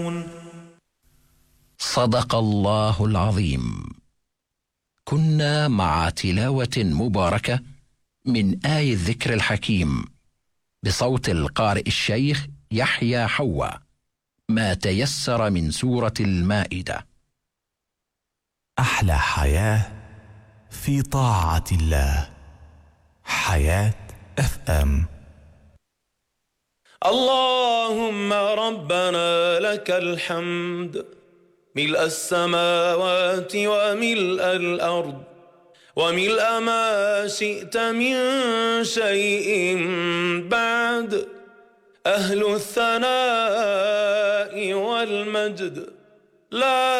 صدق الله العظيم. كنا مع تلاوة مباركة من آي الذكر الحكيم بصوت القارئ الشيخ يحيى حوا، ما تيسر من سورة المائدة. أحلى حياة في طاعة الله. حياة FM. اللهم ربنا لك الحمد ملء السماوات وملء الأرض وملء ما شئت من شيء بعد، أهل الثناء والمجد لا